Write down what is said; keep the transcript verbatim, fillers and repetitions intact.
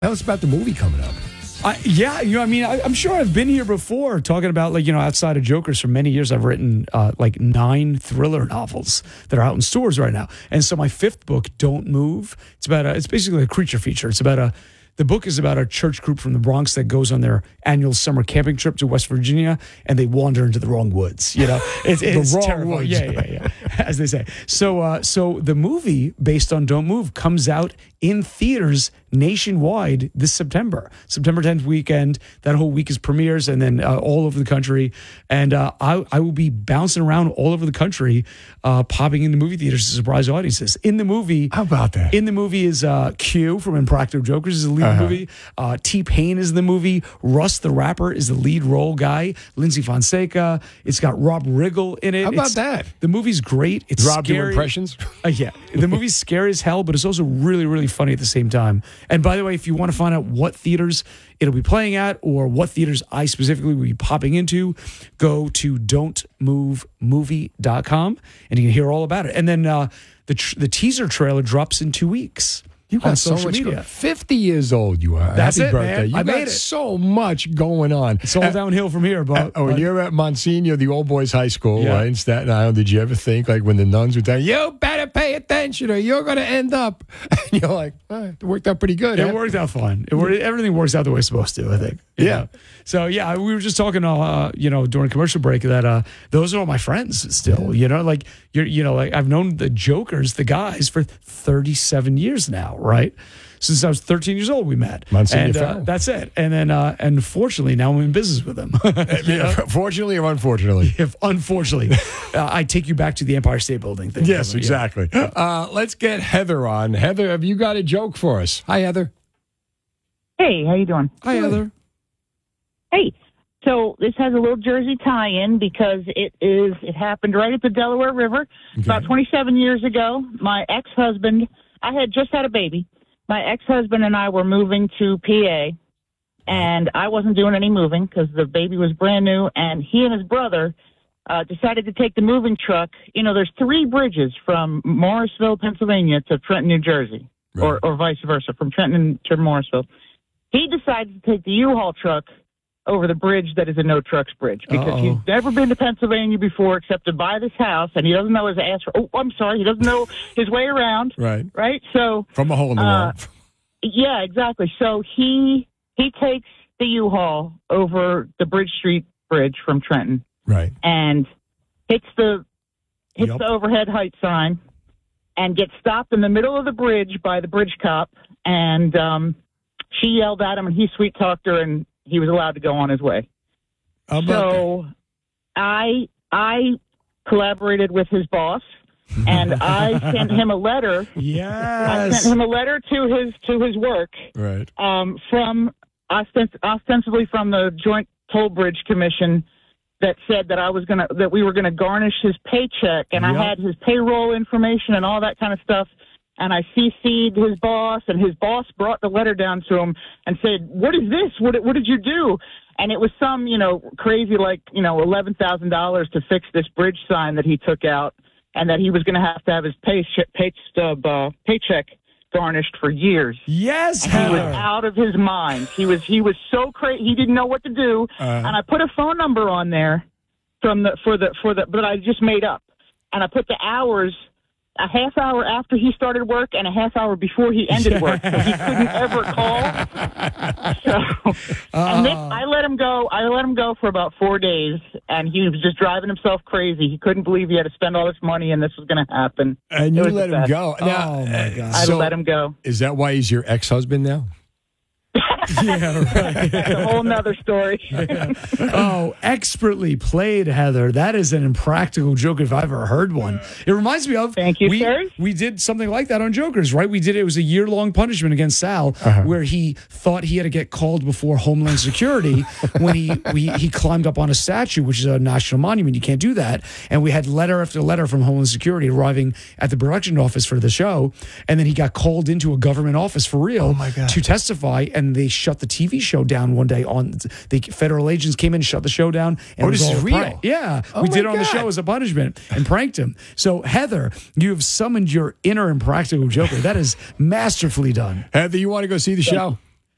Tell us about the movie coming up. I, yeah, you know, I mean, I, I'm sure I've been here before talking about, like, you know, outside of Jokers for many years, I've written uh, like nine thriller novels that are out in stores right now. And so my fifth book, Don't Move, it's about a, it's basically a creature feature. It's about a, the book is about a church group from the Bronx that goes on their annual summer camping trip to West Virginia, and they wander into the wrong woods. You know, it's, it's the wrong terrible. woods. Yeah, yeah, yeah, as they say. So, uh, so the movie based on Don't Move comes out in theaters nationwide this September. September tenth weekend. That whole week is premieres, and then uh, all over the country. And uh, I, I will be bouncing around all over the country, uh, popping into movie theaters to surprise audiences. In the movie, How about that? In the movie is uh, Q from Impractical Jokers is the lead Uh-huh. movie. Uh, T-Pain is in the movie. Russ the rapper is the lead role guy. Lindsay Fonseca. It's got Rob Riggle in it. How about It's- that? The movie's great. It's Rob, do scary. impressions? Uh, yeah, the movie's scary as hell, but it's also really, really funny at the same time. And by the way, if you want to find out what theaters it'll be playing at or what theaters I specifically will be popping into, go to don't move movie dot com and you can hear all about it. And then uh, the tr- the teaser trailer drops in two weeks. You on got so social much. media. Go- Fifty years old, you are. That's Happy it, birthday! man. You I got made it. so much going on. It's all Uh, downhill from here, but Uh, when you're at Monsignor, the old boys' high school, Yeah. right, in Staten Island, did you ever think, like, when the nuns were telling you, you better pay attention or you're going to end up? And you're like, all right, it worked out pretty good. it huh? worked out fine. It worked, everything works out the way it's supposed to, I think. You Yeah. know? So, yeah, we were just talking, uh, you know, during commercial break that uh, those are all my friends still, you know, like, you're, you know, like I've known the Jokers, the guys, for thirty-seven years now, right? Since I was thirteen years old, we met. Monsignor and uh, Farrell. that's it. And then, uh, and fortunately, now I'm in business with them. You know? Fortunately or unfortunately? If unfortunately, uh, I take you back to the Empire State Building thing. Yes, Yeah. exactly. Uh, let's get Heather on. Heather, have you got a joke for us? Hi, Heather. Hey, how you doing? Hi, Heather. Hey, so this has a little Jersey tie-in because it is it happened right at the Delaware River about twenty-seven years ago. My ex-husband, I had just had a baby. My ex-husband and I were moving to P A, and I wasn't doing any moving because the baby was brand new, and he and his brother uh, decided to take the moving truck. You know, there's three bridges from Morrisville, Pennsylvania to Trenton, New Jersey, or, or vice versa, from Trenton to Morrisville. He decided to take the U-Haul truck over the bridge that is a no trucks bridge because Uh-oh. he's never been to Pennsylvania before except to buy this house, and he doesn't know his ass. Oh, I'm sorry, he doesn't know his way around. Right. Right. So From a hole in the Uh, wall. yeah, exactly. So he he takes the U-Haul over the Bridge Street Bridge from Trenton Right. and hits the hits Yup. the overhead height sign and gets stopped in the middle of the bridge by the bridge cop, and um, she yelled at him, and he sweet talked her, and he was allowed to go on his way. How about So I I collaborated with his boss, and I sent him a letter. I Yes. sent him a letter to his to his work that? Right. um, from ostens- ostensibly from the Joint Toll Bridge Commission that said that I was gonna that we were gonna garnish his paycheck, and Yep. I had his payroll information and all that kind of stuff. And I C C'd his boss, and his boss brought the letter down to him and said, "What is this? What what did you do?" And it was some, you know, crazy like, you know, eleven thousand dollars to fix this bridge sign that he took out, and that he was going to have to have his pay pay stub uh, paycheck garnished for years. Yes, He was Heather. out of his mind. He was he was so crazy. He didn't know what to do. Uh, And I put a phone number on there from the for the for the but I just made up. And I put the hours a half hour after he started work and a half hour before he ended work, so he couldn't ever call. So, and this, I let him go. I let him go for about four days, and he was just driving himself crazy. He couldn't believe he had to spend all this money, and this was going to happen. and It you was let the him best. go. Now, Oh, my God. I so let him go. is that why he's your ex-husband now? Yeah, right. That's a whole nother story. Oh, expertly played, Heather. That is an impractical joke if I've ever heard one. It reminds me of Thank you, we, sir. we did something like that on Jokers, right? We did it. It was a year long punishment against Sal, where he thought he had to get called before Homeland Security when he we, he climbed up on a statue, which is a national monument. You can't do that. And we had letter after letter from Homeland Security arriving at the production office for the show, and then he got called into a government office for real Oh, my God. to testify, and they shut the T V show down one day. On the federal agents came in and shut the show down. And Oh, it was this is all a real? prank. Yeah, Oh, we my did it on the God. show as a punishment and pranked him. So Heather, you have summoned your inner impractical joker. That is masterfully done. Heather, you want to go see the show?